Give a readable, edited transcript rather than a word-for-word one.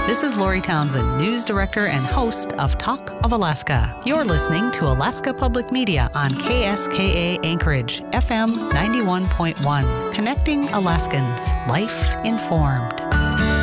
This is Lori Townsend, News Director and host of Talk of Alaska. You're listening to Alaska Public Media on KSKA Anchorage, FM 91.1, connecting Alaskans, life informed.